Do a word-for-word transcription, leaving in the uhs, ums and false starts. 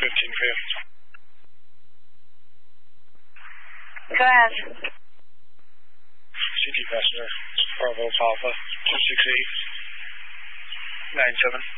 fifteen for you. Go ahead. C T passenger, Bravo Alpha, two six eight nine seven.